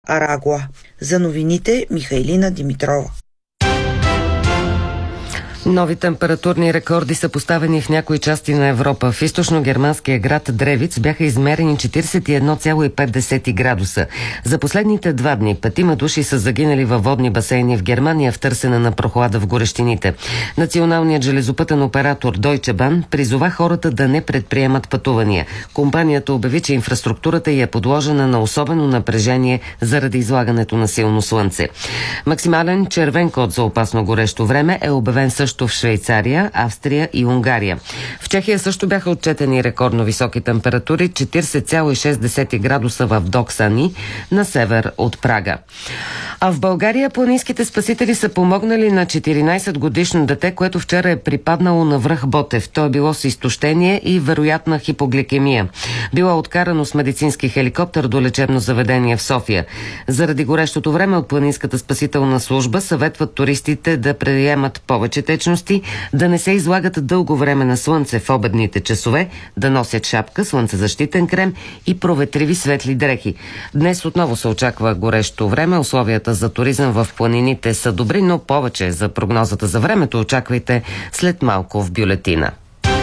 Арагуа. За новините Михайлина Димитрова. Нови температурни рекорди са поставени в някои части на Европа. В източно-германския град Древиц бяха измерени 41,5 градуса. За последните 2 дни 5 души са загинали във водни басейни в Германия в търсене на прохлада в горещините. Националният железопътен оператор Deutsche Bahn призова хората да не предприемат пътувания. Компанията обяви, че инфраструктурата й е подложена на особено напрежение заради излагането на силно слънце. Максимален червен код за опасно горещо време е обявен също в Швейцария, Австрия и Унгария. В Чехия също бяха отчетени рекордно високи температури, 40,6 градуса в Доксани, на север от Прага. А в България планинските спасители са помогнали на 14-годишно дете, което вчера е припаднало на връх Ботев. То е било с изтощение и вероятна хипогликемия. Било откарано с медицински хеликоптер до лечебно заведение в София. Заради горещото време от планинската спасителна служба съветват туристите да приемат повече течности, да не се излагат дълго време на слънце в обедните часове, да носят шапка, слънцезащитен крем и проветриви светли дрехи. Днес отново се очаква горещо време. Условията за туризъм в планините са добри, но повече за прогнозата за времето очаквайте след малко в бюлетина.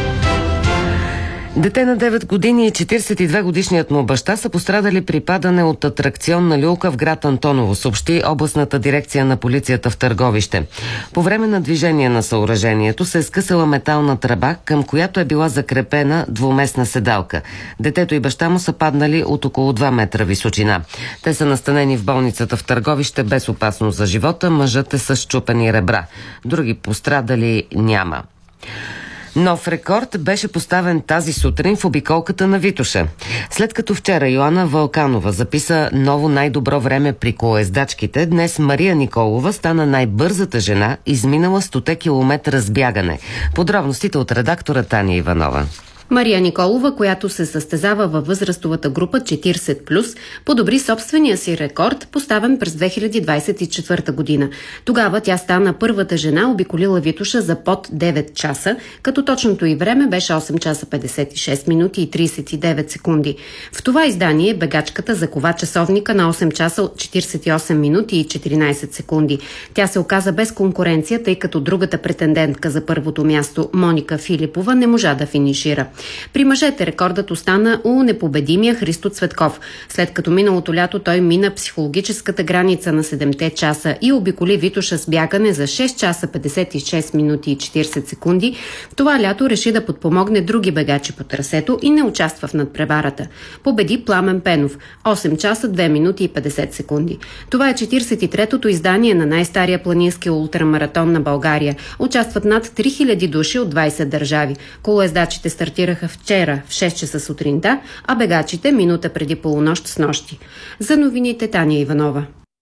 Дете на 9 години и 42-годишният му баща са пострадали при падане от атракционна люлка в град Антоново, съобщи областната дирекция на полицията в Търговище. По време на движение на съоръжението се е скъсала метална тръба, към която е била закрепена двуместна седалка. Детето и баща му са паднали от около 2 метра височина. Те са настанени в болницата в Търговище без опасност за живота. Мъжът е с счупени ребра. Други пострадали няма. Нов рекорд беше поставен тази сутрин в обиколката на Витоша. След като вчера Йоана Вълканова записа ново най-добро време при колоездачките, днес Мария Николова стана най-бързата жена, изминала 100 километра с бягане. Подробностите от редактора Таня Иванова. Мария Николова, която се състезава във възрастовата група 40+, подобри собствения си рекорд, поставен през 2024 година. Тогава тя стана първата жена, обиколила Витоша за под 9 часа, като точното й време беше 8 часа 56 минути и 39 секунди. В това издание бегачката закова часовника на 8 часа 48 минути и 14 секунди. Тя се оказа без конкуренция, тъй като другата претендентка за първото място, Моника Филипова, не можа да финишира. При мъжете рекордът остана у непобедимия Христо Цветков. След като миналото лято той мина психологическата граница на 7 часа и обиколи Витоша с бягане за 6 часа 56 минути и 40 секунди, това лято реши да подпомогне други бегачи по трасето и не участва в надпреварата. Победи Пламен Пенов – 8 часа 2 минути и 50 секунди. Това е 43-тото издание на най-стария планински ултрамаратон на България. Участват над 3000 души от 20 държави. Колоездачите стартираха вчера в 6 часа сутринта, а бегачите минута преди полунощ с нощи. За новините Таня Иванова.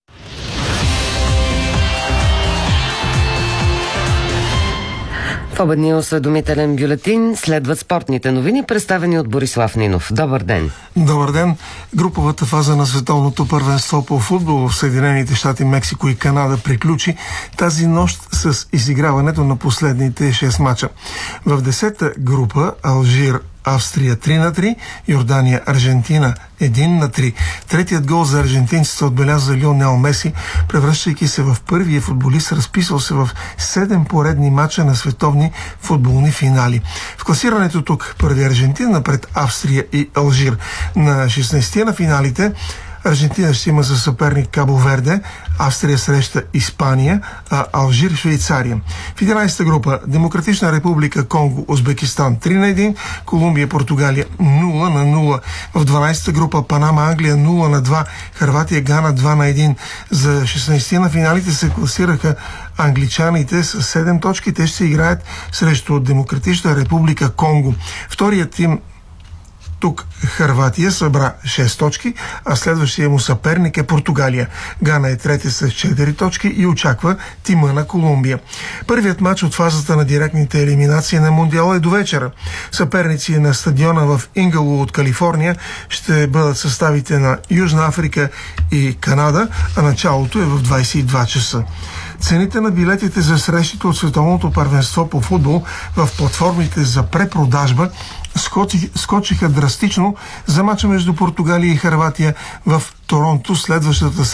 В обедния осведомителен бюлетин следват спортните новини, представени от Борислав Нинов. Добър ден! Добър ден! Груповата фаза на световното първенство по футбол в Съединените щати, Мексико и Канада приключи тази нощ с изиграването на последните 6 мача. В 10-та група Алжир, Австрия 3-3, Йордания, Аржентина 1-3. Третият гол за аржентинците отбеляза Лионел Меси, превръщайки се в първия футболист, разписал се в 7 поредни мача на световни футболни финали. В класирането тук първи Аржентина пред Австрия и Алжир. На 16-тия на финалите Аржентина ще има за съперник Кабо Верде, Австрия среща Испания, а Алжир Швейцария. В 11-та група Демократична република Конго, Узбекистан 3-1, Колумбия, Португалия 0-0. В 12-та група Панама, Англия 0-2, Хърватия, Гана 2-1. За 16-ти на финалите се класираха англичаните с 7 точки. Те ще се играят срещу Демократична република Конго. Вторият тим тук Хърватия събра 6 точки, а следващия му съперник е Португалия. Гана е трети с 4 точки и очаква тима на Колумбия. Първият матч от фазата на директните елиминации на Мондиала е до вечера. Съперници на стадиона в Ингалу от Калифорния ще бъдат съставите на Южна Африка и Канада, а началото е в 22 часа. Цените на билетите за срещите от световното първенство по футбол в платформите за препродажба скочиха драстично за мача между Португалия и Хърватия в Торонто следващата